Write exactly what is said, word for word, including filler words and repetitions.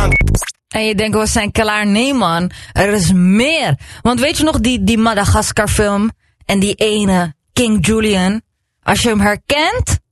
En je denkt, we zijn klaar. Nee man, er is meer. Want weet je nog die, die Madagaskar film? En die ene, King Julian? Als je hem herkent,